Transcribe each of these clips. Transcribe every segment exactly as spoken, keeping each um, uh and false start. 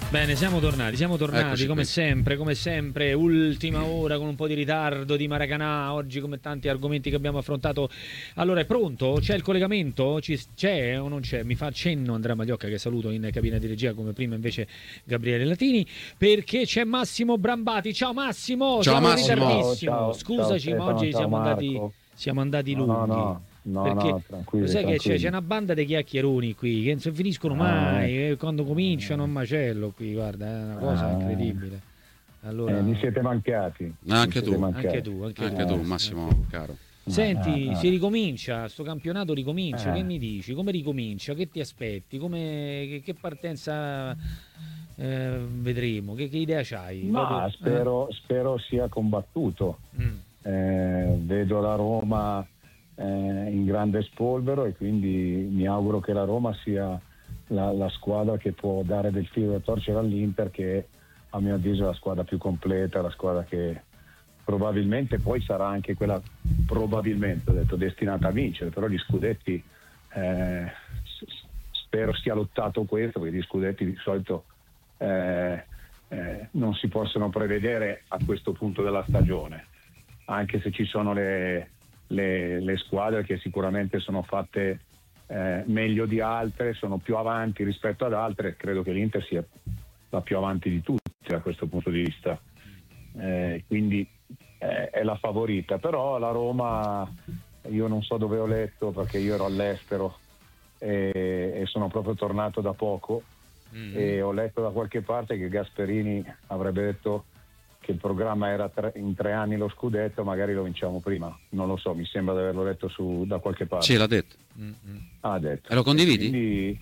Bene, siamo tornati, siamo tornati Eccoci come qui. sempre, come sempre, ultima ora con un po' di ritardo di Maracanã, oggi come tanti argomenti che abbiamo affrontato. Allora, è pronto? C'è il collegamento? Ci- c'è o non c'è? Mi fa cenno Andrea Magliocca, che saluto in cabina di regia, come prima invece Gabriele Latini, perché c'è Massimo Brambati. Ciao Massimo, Ciao, siamo in Massimo. ritardissimo. Ciao, ciao, Scusaci, ciao ma Stefano, oggi ciao siamo andati, Marco. siamo andati No, no, lunghi. no, no, Perché no, tranquilli, lo sai che c'è, tranquilli. c'è una banda di chiacchieroni qui che non si finiscono Ah, mai, eh, quando cominciano un macello qui, guarda, è una cosa ah, incredibile. Allora, eh, mi siete mancati. Anche mi tu. siete mancati. anche tu, anche, Anche tu. tu, Massimo, Anche tu. caro. Senti, Ah, ah, si ricomincia, sto campionato ricomincia, ah. che mi dici? Come ricomincia? Che ti aspetti? Come, che, che partenza eh, vedremo? Che, che idea c'hai? Ma Proprio- spero, spero sia combattuto. eh? Mm. Eh, vedo la Roma eh, in grande spolvero e quindi mi auguro che la Roma sia la, la squadra che può dare del filo da torcere all'Inter, che a mio avviso è la squadra più completa, la squadra che probabilmente poi sarà anche quella, probabilmente ho detto, destinata a vincere, però gli scudetti eh, s- spero sia lottato questo, perché gli scudetti di solito eh, eh, non si possono prevedere a questo punto della stagione, anche se ci sono le, le, le squadre che sicuramente sono fatte eh, meglio di altre, sono più avanti rispetto ad altre. Credo che l'Inter sia la più avanti di tutte da questo punto di vista, eh, quindi eh, è la favorita. Però la Roma, io non so dove ho letto, perché io ero all'estero e, e sono proprio tornato da poco, Mm. e ho letto da qualche parte che Gasperini avrebbe detto che il programma era tre, in tre anni lo scudetto, magari lo vinciamo prima. Non lo so, mi sembra di averlo letto su, da qualche parte. Sì, l'ha detto. Mm, mm. Ha detto. E lo condividi? Quindi,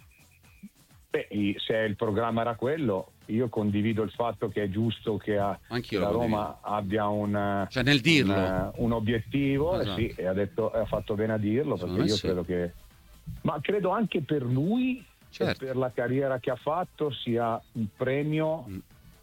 beh, i- se il programma era quello, io condivido il fatto che è giusto che, ha, Anch'io che lo la condivido. Roma abbia un, Cioè, nel dirlo. un, un obiettivo, eh Esatto. sì, e ha, detto, ha fatto bene a dirlo, Secondo perché me io sì. credo che... Ma credo anche per lui, Certo. e per la carriera che ha fatto, sia un premio, Mm.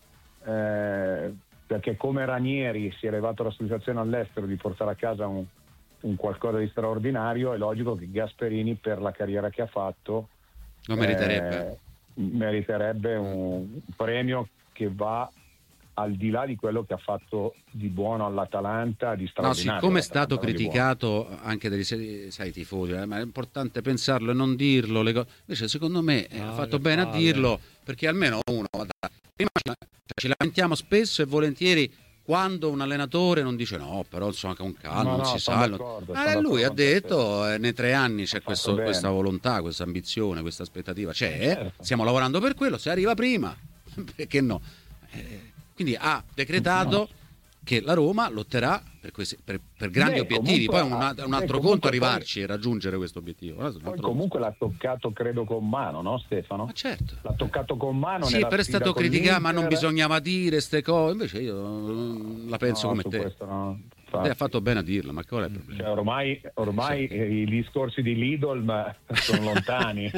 eh, perché come Ranieri si è elevato la soddisfazione all'estero di portare a casa un, un qualcosa di straordinario. È logico che Gasperini, per la carriera che ha fatto, Lo meriterebbe. eh, meriterebbe un premio che va al di là di quello che ha fatto di buono all'Atalanta, di No, straordinario. siccome è stato all'Atalanta, non di criticato anche dagli sai, sai, tifosi, eh, ma è importante pensarlo e non dirlo. Le co- Invece, secondo me, eh, No, ha fatto che bene a palle. dirlo, perché almeno uno. Guarda, prima ci, cioè, ci lamentiamo spesso e volentieri quando un allenatore non dice no, però insomma con calma, No, non no, si sono sa. d'accordo, Eh, sono lui d'accordo ha con te, detto: eh, nei tre anni c'è fatto questo- bene. questa volontà, questa ambizione, questa aspettativa. C'è, Certo. stiamo lavorando per quello. Se arriva prima, perché no? Eh, quindi ha decretato che la Roma lotterà per, questi, per, per grandi Beh, obiettivi. Poi comunque, un, un beh, altro comunque conto poi- arrivarci e raggiungere questo obiettivo. Un altro- un Poi altro- comunque l'ha toccato, credo, con mano, no Stefano? Ma certo. L'ha toccato con mano. Sì, nella però è sfida stato con criticato, ma non l'Inter. bisognava dire ste cose. Invece io mm, la penso No, come su te. questo no. Te ha Infatti. fatto bene a dirlo, ma qual è il problema? Cioè, ormai ormai Sì. eh, i discorsi di Lidl ma, sono lontani.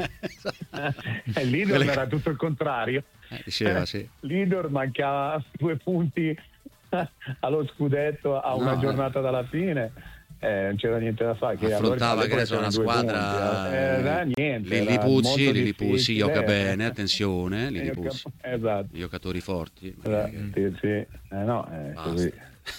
E Lidl Quelle- era tutto il contrario. Eh, diceva, sì. Lidl mancava due punti allo scudetto a una No, giornata dalla fine. Eh, non c'era niente da fare. Che Affrontava, allora, che ne so, una c'erano due squadra punti, eh. Era niente, era Lillipuzzi, molto Lillipuzzi, difficile. gioca bene, attenzione, Io Lillipuzzi, cap- Esatto. giocatori forti. Eh, sì, sì. Eh, no, è Basta. così.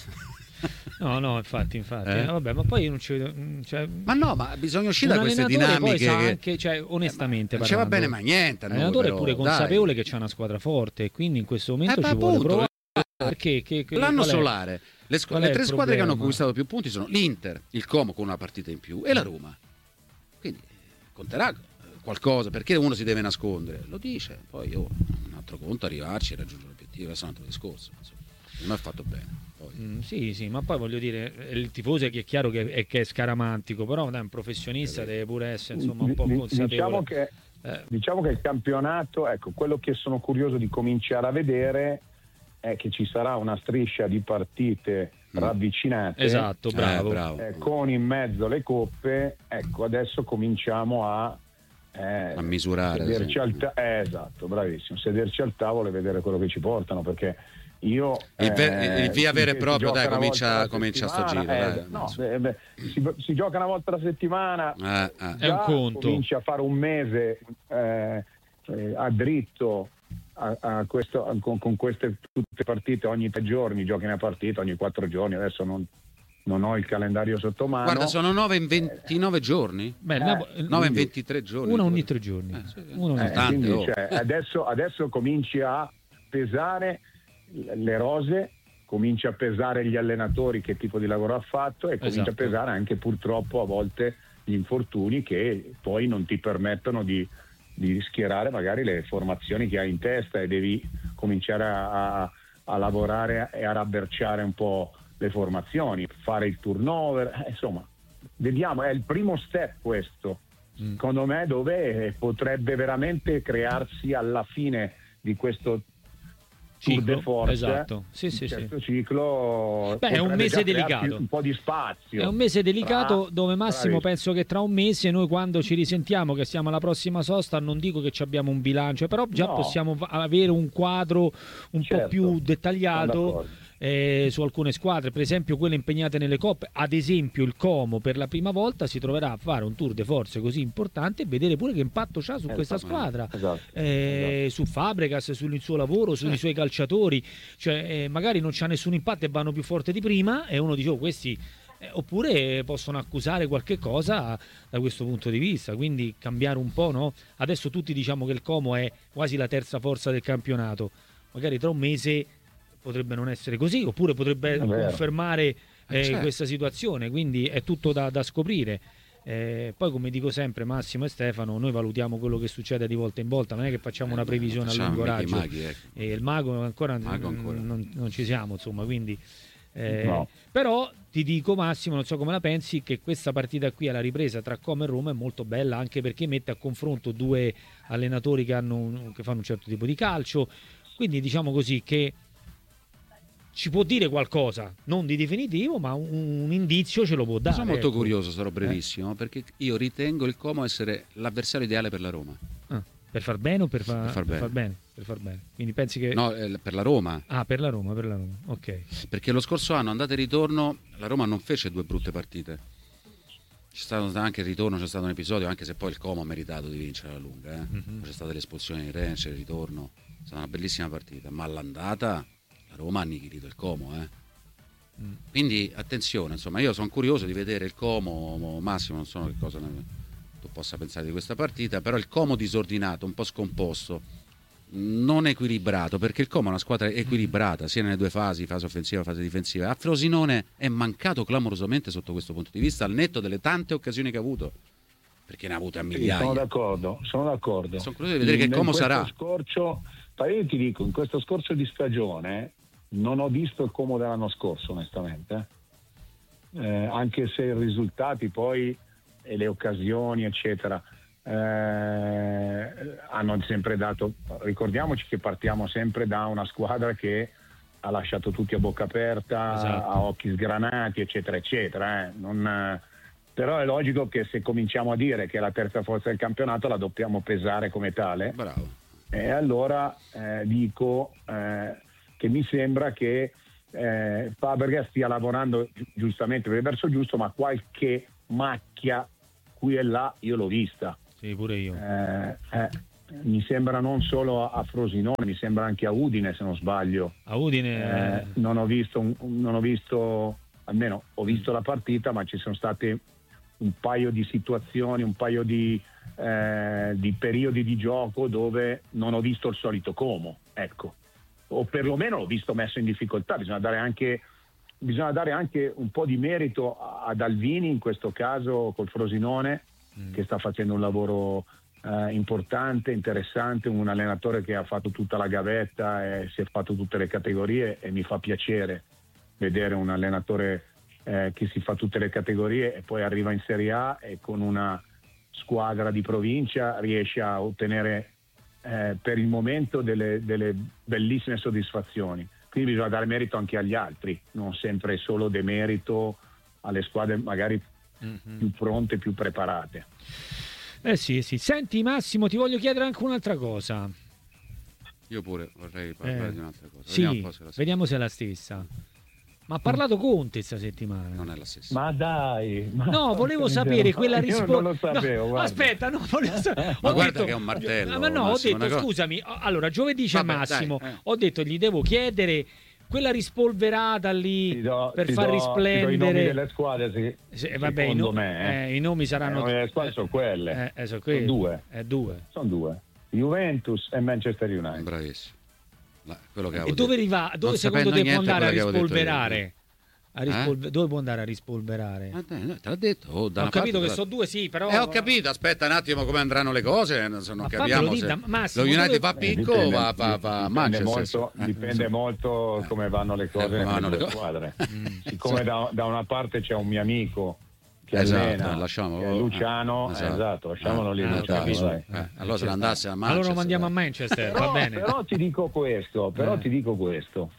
No, no, infatti, infatti. Eh? Eh, vabbè, ma poi io non ci vedo. mm, Cioè, Ma no, ma bisogna uscire un da queste allenatore poi dinamiche sa che... anche, cioè, onestamente Eh, ma non ci va parlando, bene, ma niente a noi, l'allenatore però, è pure dai. consapevole che c'è una squadra forte e quindi in questo momento Eh, ci ma vuole appunto, provare. Perché che, che- L'anno qual è- solare, le, squ- qual le è tre il squadre che hanno problema? conquistato più punti sono l'Inter, il Como con una partita in più e la Roma. Quindi eh, conterà qualcosa, perché uno si deve nascondere? Lo dice, poi io, un altro conto arrivarci e raggiungere l'obiettivo, questo è un altro discorso. Insomma. Non mi ha fatto bene. Poi. Mm, sì, sì, ma poi voglio dire, il tifoso è che è chiaro che è, che è scaramantico, però dai, un professionista deve pure essere insomma un po' Di- consapevole. Diciamo che, Eh. diciamo che il campionato, ecco, quello che sono curioso di cominciare a vedere è che ci sarà una striscia di partite Mm. ravvicinate, Esatto, bravo. Eh, bravo. eh, con in mezzo le coppe. Ecco, adesso cominciamo a eh, A misurare, sederci sì. al ta- eh, esatto, bravissimo, sederci al tavolo e vedere quello che ci portano, perché io Il ve- eh, il via vero e si proprio, gioca dai, una comincia- volta alla comincia sto settimana, giro, eh, dai. no, beh, beh, si, si gioca una volta alla settimana. Eh, eh. È un Già conto. cominci a fare un mese eh, eh, a dritto a, a questo, a, con, con queste tutte partite ogni tre giorni, giochi una partita ogni quattro giorni, adesso non, non ho il calendario sotto mano. Guarda, sono nove in ventinove giorni? Beh, Eh, Napo- nove in ventitré giorni. Una ogni tre giorni. Eh, sì, sì. Una ogni Eh, tre quindi, oh. cioè, adesso, adesso cominci a pesare le rose, cominci a pesare gli allenatori, che tipo di lavoro ha fatto, e cominci Esatto. a pesare anche purtroppo a volte gli infortuni che poi non ti permettono di, di schierare magari le formazioni che hai in testa, e devi cominciare a, a, a lavorare e a rabberciare un po' le formazioni, fare il turnover, eh, insomma, vediamo, è il primo step questo, mm. secondo me, dove potrebbe veramente crearsi alla fine di questo Tour de Force, esatto. Sì, sì, questo sì. ciclo. Beh, è un mese già crearsi delicato. Un po' di spazio. È un mese delicato tra, dove Massimo tra... penso che tra un mese, noi quando ci risentiamo che siamo alla prossima sosta, non dico che ci abbiamo un bilancio, però già no. possiamo avere un quadro un certo. po' più dettagliato eh, su alcune squadre, per esempio quelle impegnate nelle coppe. Ad esempio il Como per la prima volta si troverà a fare un Tour de Force così importante e vedere pure che impatto c'ha su esatto. questa squadra, esatto. Eh, esatto. su Fabregas, sul suo lavoro, sui suoi calciatori, cioè eh, magari non c'ha nessun impatto e vanno più forte di prima, e uno dice oh, questi eh, oppure possono accusare qualche cosa da questo punto di vista, quindi cambiare un po', no? Adesso tutti diciamo che il Como è quasi la terza forza del campionato, magari tra un mese potrebbe non essere così, oppure potrebbe confermare eh, certo. questa situazione, quindi è tutto da, da scoprire. Eh, poi, come dico sempre, Massimo e Stefano, noi valutiamo quello che succede di volta in volta, non è che facciamo eh, una previsione facciamo a lungo raggio. Maghi, ecco. E il mago ancora, mago ancora. Non, non ci siamo, insomma, quindi eh, no. Però ti dico, Massimo, non so come la pensi, che questa partita qui alla ripresa tra Como e Roma è molto bella, anche perché mette a confronto due allenatori che, hanno, che fanno un certo tipo di calcio, quindi diciamo così che ci può dire qualcosa, non di definitivo, ma un, un indizio ce lo può dare. Sono molto ecco. curioso, sarò brevissimo, eh? perché io ritengo il Como essere l'avversario ideale per la Roma. Ah, per far bene o per, fa... per, far, per bene. far bene? Per far bene. Quindi pensi che... No, eh, per la Roma. Ah, per la Roma, per la Roma, ok. Perché lo scorso anno, andata e ritorno, la Roma non fece due brutte partite. C'è stato anche il ritorno, c'è stato un episodio, anche se poi il Como ha meritato di vincere alla lunga. Eh? Mm-hmm. C'è stata l'espulsione di Rennes, il ritorno, è stata una bellissima partita, ma all'andata la Roma ha annichilito il Como, eh. Quindi attenzione, insomma, io sono curioso di vedere il Como. Massimo, non so che cosa ne, tu possa pensare di questa partita, però il Como disordinato, un po' scomposto, non equilibrato, perché il Como è una squadra equilibrata sia nelle due fasi, fase offensiva, fase difensiva. A Frosinone è mancato clamorosamente sotto questo punto di vista, al netto delle tante occasioni che ha avuto, perché ne ha avute a migliaia. Sono d'accordo, sono d'accordo. Sono curioso di vedere in, che Como sarà. Scorcio, io ti dico, in questo scorcio di stagione non ho visto il Como dell'anno scorso, onestamente, eh, anche se i risultati poi e le occasioni eccetera eh, hanno sempre dato. Ricordiamoci che partiamo sempre da una squadra che ha lasciato tutti a bocca aperta, esatto. a occhi sgranati eccetera eccetera eh. non, però è logico che se cominciamo a dire che è la terza forza del campionato la dobbiamo pesare come tale. Bravo. E allora eh, dico eh, che mi sembra che eh, Fabregas stia lavorando giustamente per il verso giusto, ma qualche macchia qui e là io l'ho vista. Sì, pure io. Eh, eh, mi sembra non solo a Frosinone, mi sembra anche a Udine, se non sbaglio. A Udine eh, non ho visto, un, non ho visto, almeno ho visto la partita, ma ci sono state un paio di situazioni, un paio di, eh, di periodi di gioco dove non ho visto il solito Como, ecco. O perlomeno l'ho visto messo in difficoltà. Bisogna dare anche, bisogna dare anche un po' di merito ad Alvini, in questo caso col Frosinone, mm. che sta facendo un lavoro eh, importante, interessante, un allenatore che ha fatto tutta la gavetta e si è fatto tutte le categorie, e mi fa piacere vedere un allenatore eh, che si fa tutte le categorie e poi arriva in Serie A e con una squadra di provincia riesce a ottenere Eh, per il momento delle, delle bellissime soddisfazioni. Quindi bisogna dare merito anche agli altri, non sempre solo demerito alle squadre magari mm-hmm. più pronte, più preparate. Eh sì, sì. Senti Massimo, ti voglio chiedere anche un'altra cosa. Io pure vorrei parlare eh, di un'altra cosa. Sì, vediamo, se, la vediamo se è la stessa. Ma ha parlato Conte questa settimana. Non è la stessa. Ma dai, ma no, volevo sapere quella risposta. Io non lo sapevo. No, aspetta, no, volevo sapere. Ma ho guarda detto... che è un martello. Ma no, Massimo, ho detto, scusami, allora giovedì c'è Vabbè, Massimo, dai, eh. ho detto gli devo chiedere quella rispolverata lì Ti do, per ti far do, risplendere ti do i nomi delle squadre, sì. Sì, vabbè, secondo i, no... me eh, i nomi saranno i nomi delle squadre sono quelle, eh, eh, sono, sono due. Eh, due. Sono due, Juventus e Manchester United. Bravissimo. La, quello che E dove, riva... dove secondo te può andare a rispolverare? A rispolver... eh? Dove può andare a rispolverare? Ah, dai, te l'ha detto. Oh, da ho una capito parte, che sono due, sì, però. Eh, ho capito. Aspetta un attimo come andranno le cose. Non, non Ma capiamo. Se... Massimo, lo United dove... va picco o va, va, va a Dipende Manchester. molto, eh, dipende molto come vanno le cose eh, nelle le due co- squadre. Siccome da, da una parte c'è un mio amico che esatto, allena, lasciamo, che è Luciano, eh, esatto, esatto lasciamolo eh, lì. eh, Luciano, dai. Eh, allora se andasse a Manchester. Allora lo mandiamo a Manchester, però, va bene. Però ti dico questo, però Eh. ti dico questo.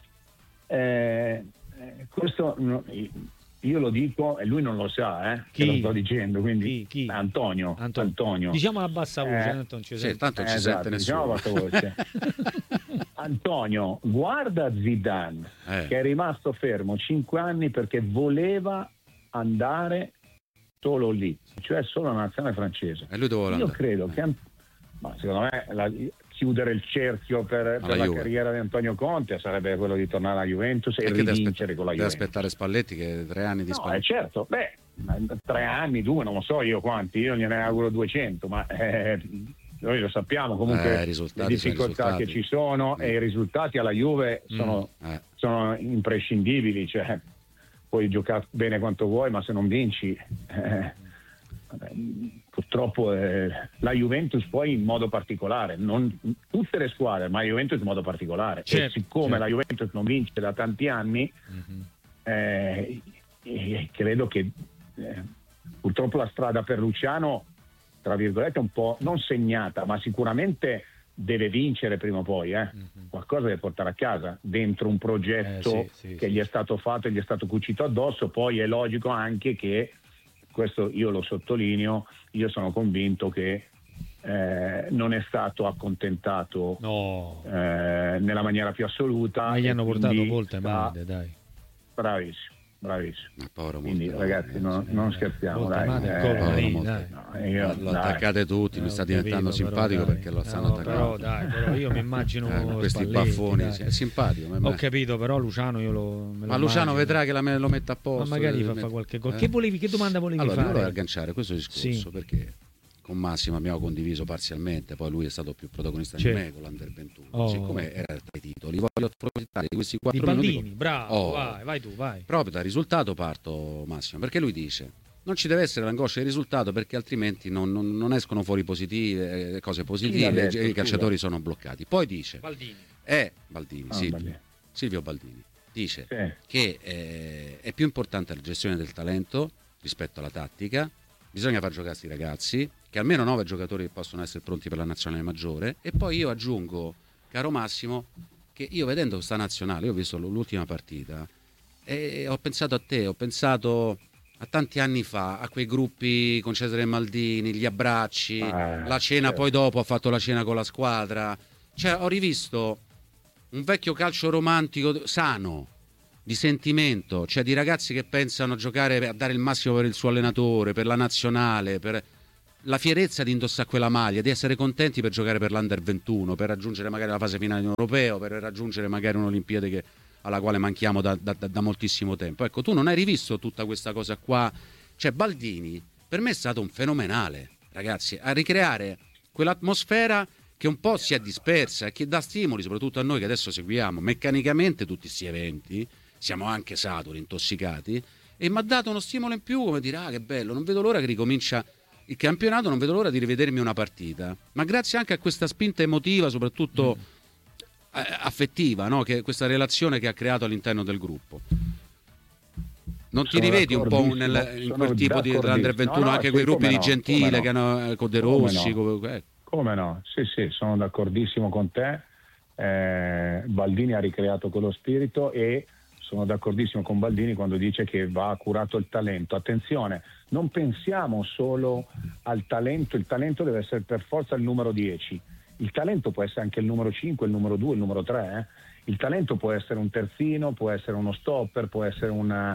Eh, eh, questo no, io lo dico e lui non lo sa, eh, Chi? che lo sto dicendo, quindi Chi? Chi? Antonio, Antonio. Antonio. Diciamo a bassa voce, Eh, tanto non ci Sì, sente. tanto non ci Eh, sente esatto, diciamo a nessuno. bassa voce. Antonio, guarda Zidane Eh. che è rimasto fermo cinque anni perché voleva andare solo lì, cioè solo alla nazionale francese. E lui dove vuole Io andare? credo Eh. che an- ma secondo me la- chiudere il cerchio per, per la Juve. carriera di Antonio Conte sarebbe quello di tornare alla Juventus e E che deve rivincere aspettare, con la deve Juventus. aspettare Spalletti che tre anni di No, è Spalletti. certo, beh, tre anni, due, non lo so io quanti, io gliene auguro duecento, ma eh, noi lo sappiamo comunque Eh, i le risultati difficoltà sono i che risultati. ci sono e i risultati alla Juve sono, Eh. sono imprescindibili, cioè puoi giocare bene quanto vuoi, ma se non vinci... eh, vabbè, purtroppo eh, la Juventus poi in modo particolare, non tutte le squadre, ma la Juventus in modo particolare. Certo, e siccome certo. la Juventus non vince da tanti anni, Mhm. eh, eh, credo che eh, purtroppo la strada per Luciano, tra virgolette, è un po' non segnata, ma sicuramente deve vincere prima o poi, eh. Mhm. qualcosa deve portare a casa dentro un progetto Eh, sì, sì, che sì, gli è sì. stato fatto e gli è stato cucito addosso. Poi è logico anche che, questo io lo sottolineo, io sono convinto che eh, non è stato accontentato No, eh, nella maniera più assoluta. ma gli e hanno portato quindi molte sta- male, dai. Bravissimo, bravissimo. Ma povero Quindi Monte, ragazzi dai, non, sì. non scherziamo, Molte dai. male Eh, ancora, povero lì, Monte. dai. no, io- Lo dai. attaccate tutti, mi Eh, sta ho diventando capito, però, simpatico dai. perché lo stanno No, attaccando. però dai, però io mi immagino Eh, con questi Spalletti, baffoni, dai. sì, è simpatico. ma- Ho capito, però Luciano io lo me lo Ma Luciano immagino. vedrà che la me- lo mette a posto. Ma magari eh, fa, mette- fa qualche cosa. eh? Che volevi, che domanda volevi Allora, io fare? volevo agganciare questo discorso Sì. perché con Massimo abbiamo condiviso parzialmente, poi lui è stato più protagonista di Certo. me con l'Under ventuno. Oh. Siccome era tra i titoli, voglio approfittare di questi Di quattro minuti. Baldini, bravo, Oh. vai, vai tu, vai. Proprio dal risultato parto, Massimo, perché lui dice non ci deve essere l'angoscia del risultato perché altrimenti non, non- non escono fuori positive, eh, cose Chi positive, l'ha detto, i scusa? calciatori sono bloccati. Poi dice, Baldini. è Baldini, Ah, Silvio, Baldini. Silvio Baldini, dice Sì. che eh, è più importante la gestione del talento rispetto alla tattica, bisogna far giocare questi ragazzi, che almeno nove giocatori possono essere pronti per la nazionale maggiore, e poi io aggiungo, caro Massimo, che io vedendo questa nazionale, io ho visto l'ultima partita e ho pensato a te, ho pensato a tanti anni fa, a quei gruppi con Cesare Maldini, gli abbracci, Ah, la cena, certo. poi dopo ha fatto la cena con la squadra, cioè ho rivisto un vecchio calcio romantico sano, di sentimento, cioè di ragazzi che pensano a giocare, a dare il massimo per il suo allenatore, per la nazionale, per la fierezza di indossare quella maglia, di essere contenti per giocare per l'Under ventuno, per raggiungere magari la fase finale di un europeo, per raggiungere magari un'Olimpiade che, alla quale manchiamo da, da, da moltissimo tempo. Ecco, tu non hai rivisto tutta questa cosa qua, cioè Baldini per me è stato un fenomenale, ragazzi, a ricreare quell'atmosfera che un po' si è dispersa e che dà stimoli soprattutto a noi che adesso seguiamo meccanicamente tutti questi eventi, siamo anche saturi, intossicati, e mi ha dato uno stimolo in più, come dire, ah che bello, non vedo l'ora che ricomincia il campionato, non vedo l'ora di rivedermi una partita, ma grazie anche a questa spinta emotiva, soprattutto mm. eh, affettiva, no? Che questa relazione che ha creato all'interno del gruppo. Non ti Sono rivedi un po' nel, in sono quel tipo di Under ventuno, no, no, anche sì, quei gruppi come di no, Gentile, come che no. hanno con De Come Rossi, no. come- eh. Come no? Sì, sì, sono d'accordissimo con te. Eh, Baldini ha ricreato quello spirito e sono d'accordissimo con Baldini quando dice che va curato il talento. Attenzione, non pensiamo solo al talento, il talento deve essere per forza il numero dieci. il talento può essere anche il numero cinque, il numero due, il numero tre, eh. Il talento può essere un terzino, può essere uno stopper, può essere una,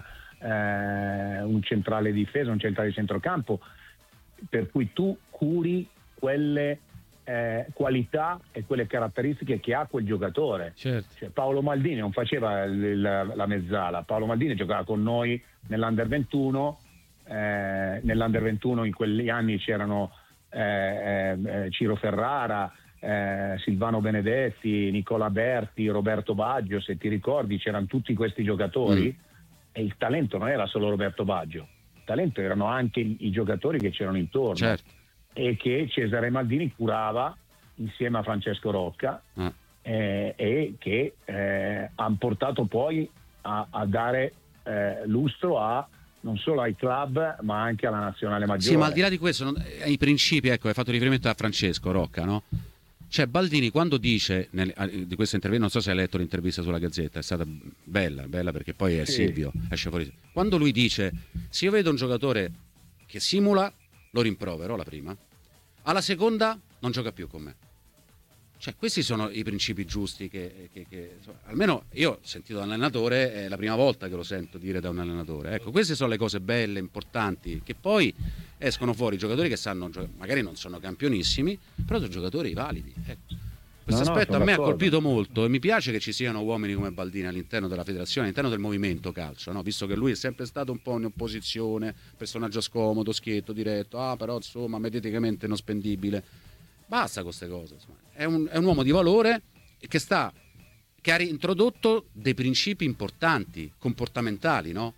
eh, un centrale di difesa, un centrale di centrocampo, per cui tu curi quelle eh, qualità e quelle caratteristiche che ha quel giocatore. Certo. Cioè, Paolo Maldini non faceva il, la, la mezzala, Paolo Maldini giocava con noi nell'Under ventuno, eh, nell'Under ventuno in quegli anni c'erano eh, eh, Ciro Ferrara, Eh, Silvano Benedetti, Nicola Berti, Roberto Baggio, se ti ricordi c'erano tutti questi giocatori mm. e il talento non era solo Roberto Baggio, il talento erano anche i, i giocatori che c'erano intorno, certo. e che Cesare Maldini curava insieme a Francesco Rocca mm. eh, e che eh, hanno portato poi a, a dare eh, lustro a non solo ai club ma anche alla nazionale maggiore. Sì, ma al di là di questo, non, i principi, ecco, hai fatto riferimento a Francesco Rocca, no? Cioè Baldini quando dice nel, di questa intervista, non so se hai letto l'intervista sulla Gazzetta, è stata bella, bella perché poi è sì. Silvio, esce fuori. Quando lui dice, se io vedo un giocatore che simula, lo rimprovero la prima, alla seconda non gioca più con me. Cioè questi sono i principi giusti che, che, che insomma, almeno io ho sentito da un allenatore, è la prima volta che lo sento dire da un allenatore. Ecco, queste sono le cose belle, importanti, che poi escono fuori giocatori che sanno, magari non sono campionissimi, però sono giocatori validi. Ecco. Questo no, aspetto no, a me ha d'accordo. colpito molto e mi piace che ci siano uomini come Baldini all'interno della federazione, all'interno del movimento calcio, no? Visto che lui è sempre stato un po' in opposizione, personaggio scomodo, schietto, diretto, ah però insomma mediaticamente non spendibile. Basta con queste cose, insomma. È un, è un uomo di valore che sta che ha introdotto dei principi importanti, comportamentali, no?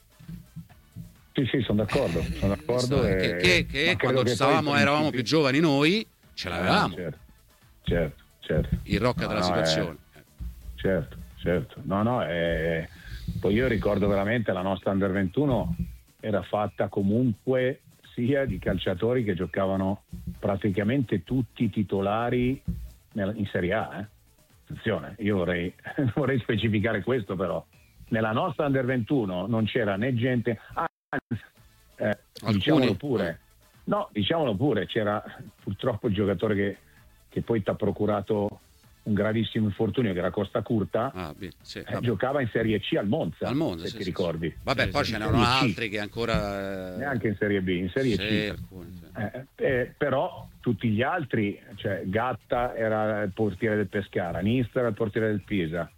Sì, sì, sono d'accordo, sono d'accordo. Eh, e... che, che, che quando che stavamo, principi... eravamo più giovani noi, ce l'avevamo. Eh, certo, certo, certo. Il Rocca no, della no, situazione. È... Certo, certo. No, no, è... Poi io ricordo veramente la nostra Under ventuno era fatta comunque sia di calciatori che giocavano praticamente tutti titolari in Serie A. Eh. Attenzione, io vorrei, vorrei specificare questo però. Nella nostra Under ventuno non c'era né gente... Anzi, eh, diciamolo pure. No, diciamolo pure, c'era purtroppo il giocatore che, che poi ti ha procurato un gravissimo infortunio, che era Costa Curta, ah, beh, sì, eh, giocava in Serie C al Monza, al Monza se sì, ti sì, ricordi. Sì. Vabbè, sì, poi sì, ce n'erano altri che ancora... Neanche in Serie B, in Serie sì, C. alcuni, sì. Eh, eh, però tutti gli altri, cioè Gatta era il portiere del Pescara, Nista era il portiere del Pisa,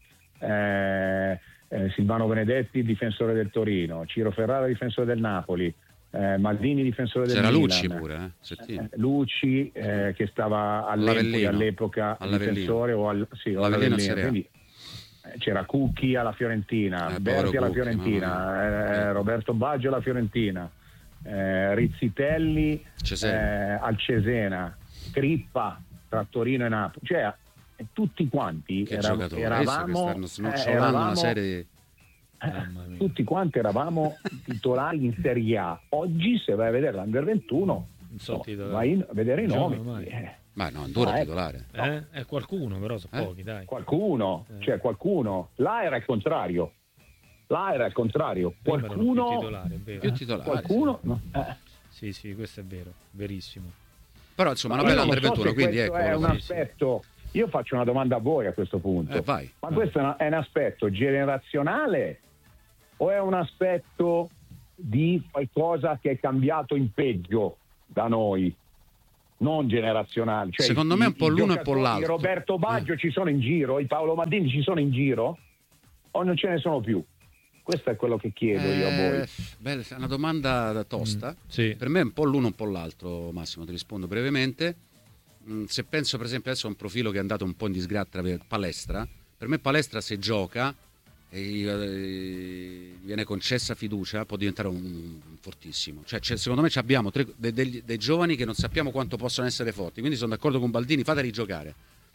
eh, eh, Silvano Benedetti difensore del Torino, Ciro Ferrara difensore del Napoli, eh, Maldini difensore del C'era Milan. Lucci pure, eh? eh, Lucci eh, che stava all'Empoli all'epoca difensore o al, sì, o all'Avellino, quindi eh, c'era Cucchi alla Fiorentina, eh, Berti alla Cucchi, Fiorentina, eh, Roberto Baggio alla Fiorentina, eh, Rizzitelli eh, al Cesena, Crippa tra Torino e Napoli, cioè eh, tutti quanti era, eravamo, che stanno eh, eravamo una serie di... eh, tutti quanti eravamo titolari in Serie A. Oggi se vai a vedere l'Under ventuno so, no, vai a vedere i nomi eh. Ma no, ancora ah, titolare eh? No. È qualcuno però sono eh? pochi dai qualcuno, eh. cioè qualcuno là era il contrario là era il contrario qualcuno più titolare, più titolare qualcuno sì. No. Eh. sì sì questo è vero, verissimo, però insomma una bella Under so ventuno, quindi ecco è un sì, aspetto sì. Io faccio una domanda a voi a questo punto, eh, vai. ma vai. questo è, una, è un aspetto generazionale o è un aspetto di qualcosa che è cambiato in peggio da noi, non generazionale? Cioè secondo i, me un po' l'uno e un po' l'altro. I Roberto Baggio eh. ci sono in giro, i Paolo Maldini ci sono in giro o non ce ne sono più? Questo è quello che chiedo eh, io a voi. Beh, è una domanda tosta. Mm, sì. Per me è un po' l'uno un po' l'altro, Massimo, ti rispondo brevemente. Mm, se penso per esempio adesso a un profilo che è andato un po' in disgrazia per Palestra, per me Palestra se gioca e eh, viene concessa fiducia può diventare un, un fortissimo, cioè secondo me abbiamo tre, dei, dei, dei giovani che non sappiamo quanto possono essere forti, quindi sono d'accordo con Baldini, fateli giocare.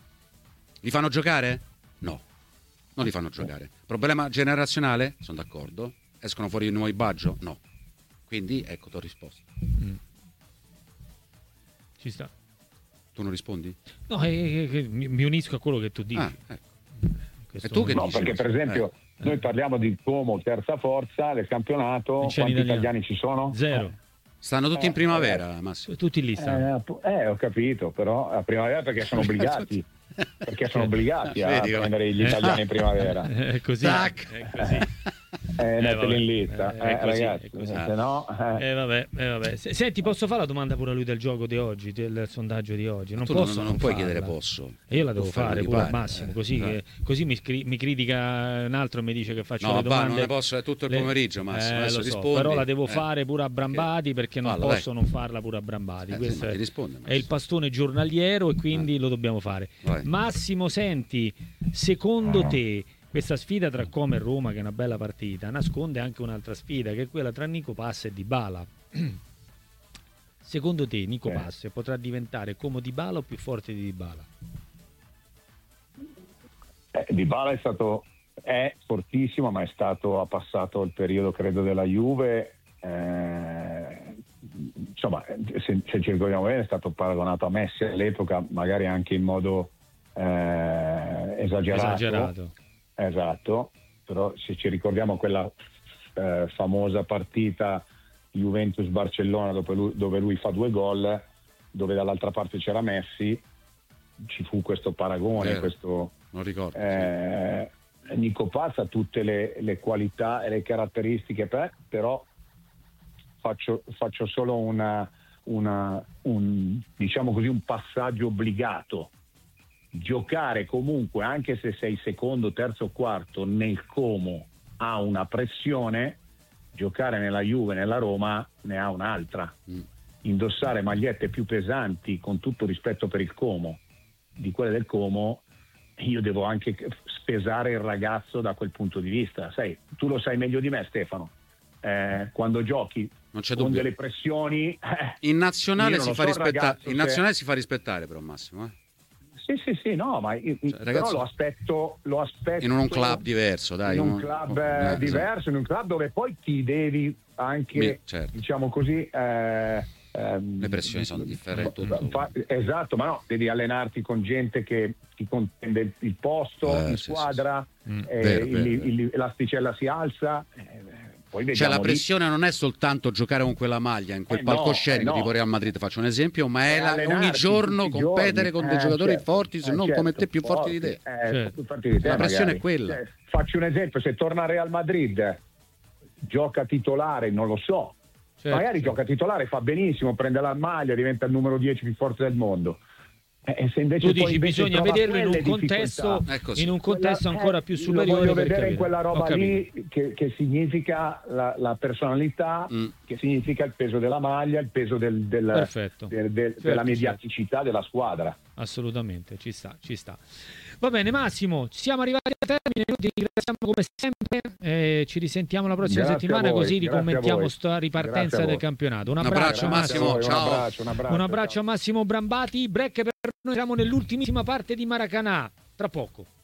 Li fanno giocare? No, non li fanno giocare. Problema generazionale? Sono d'accordo. Escono fuori i nuovi Baggio? No. Quindi ecco ti ho risposto. mm. Ci sta. Tu non rispondi? No, eh, eh, mi, mi unisco a quello che tu dici. Ah, ecco. Questo E tu che no, dici? perché per esempio eh. noi parliamo di Como terza forza del campionato, quanti italiani ci sono? Zero. Eh. Stanno tutti Eh, in primavera, Massimo. Tutti lì stanno. Eh, eh, ho capito, però a primavera perché sono obbligati. Perché sono obbligati a Vedi, prendere gli italiani in primavera. È così. Tac. È così. Eh, Eh, mettili vabbè. in lista, Eh, è eh, così, ragazzi, è così. se no, eh. Eh, vabbè, eh, vabbè. Se- Senti, posso fare la domanda pure a lui del gioco di oggi, del sondaggio di oggi? Non Tu posso non, non non puoi farla. chiedere posso. E io la devo Può fare fare quello pure che al pare, massimo, eh. così, Eh. che- così mi, scri- mi critica un altro e mi dice che faccio No, le va, domande. non ne posso, è tutto il Le- pomeriggio, Massimo. Eh, Adesso lo so, rispondi. però la devo Eh. fare pure a Brambati perché non Falla, posso dai. non farla pure a Brambati. Eh, sì, Questo ma è, ti risponde, è il Massimo. pastone giornaliero e quindi lo dobbiamo fare. Vai. Massimo, senti, secondo te questa sfida tra Como e Roma, che è una bella partita, nasconde anche un'altra sfida, che è quella tra Nico Passa e Dybala. Secondo te Nico Eh. Passa potrà diventare come Dybala o più forte di Dybala? Eh, Dybala è stato è fortissimo, ma è stato ha passato il periodo credo della Juve, eh, insomma se, se ci ricordiamo bene è stato paragonato a Messi all'epoca, magari anche in modo eh, esagerato. Esagerato. Esatto, però se ci ricordiamo quella eh, famosa partita Juventus-Barcellona dove lui, dove lui fa due gol, dove dall'altra parte c'era Messi, ci fu questo paragone, Vero. questo Non ricordo. eh, Nico Paz ha tutte le, le qualità e le caratteristiche, per, però faccio, faccio solo una, una, un, diciamo così, un passaggio obbligato. Giocare comunque, anche se sei secondo, terzo, quarto, nel Como ha una pressione, giocare nella Juve, nella Roma ne ha un'altra. Mm. Indossare magliette più pesanti, con tutto rispetto per il Como, di quelle del Como, io devo anche spesare il ragazzo da quel punto di vista. Sai, tu lo sai meglio di me, Stefano, eh, quando giochi Non c'è con dubbio. delle pressioni eh, In nazionale, io non si lo fa, so, rispetta- ragazzo, in se- nazionale si fa rispettare, però, Massimo. Eh? sì sì sì no ma io- Cioè, però ragazzi, lo aspetto lo aspetto In un club diverso, dai. in un uno- club eh, eh, esatto. diverso, in un club dove poi ti devi anche Mi- certo. diciamo così eh, ehm, Le pressioni sono differenti. fa- esatto, ma no, devi allenarti con gente che ti contende il posto Eh, in sì, squadra, sì, sì. eh, Vero, il- vero, il- vero. l'asticella si alza, eh, poi Cioè vediamo la lì. pressione non è soltanto giocare con quella maglia in quel Eh, no, palcoscenico eh, no. tipo Real Madrid, faccio un esempio, ma è Eh, la- allenarti ogni giorno tutti i competere giorni. con dei Eh, giocatori certo, forti, se eh, non certo, come te più forti di te. eh, Certo. più forti di te, La pressione magari. è quella. Eh, faccio un esempio, se torna a Real Madrid, gioca titolare, non lo so, Certo, magari certo. gioca titolare, fa benissimo, prende la maglia, diventa il numero dieci più forte del mondo. Eh, e se invece Tu poi dici invece bisogna trova vederlo in un quelle contesto, difficoltà, È così. in un contesto quella- ancora eh, più lo superiore. voglio per vedere capire. in quella Ho roba capito. lì che, che significa la, la personalità, Mm. che significa il peso della maglia, il peso del, del- Perfetto. del- del- Certo, della mediaticità della squadra. Assolutamente, ci sta, ci sta. Va bene Massimo, siamo arrivati al termine, noi ti ringraziamo come sempre, eh, ci risentiamo la prossima Grazie settimana a voi, così grazie a ricommentiamo voi. sta ripartenza Grazie a del voi. campionato. Un Un abbraccio, abbraccio, Massimo, Grazie a voi, ciao. Un abbraccio, un abbraccio, Un abbraccio ciao. a Massimo Brambati, break per noi, siamo nell'ultimissima parte di Maracanà, tra poco.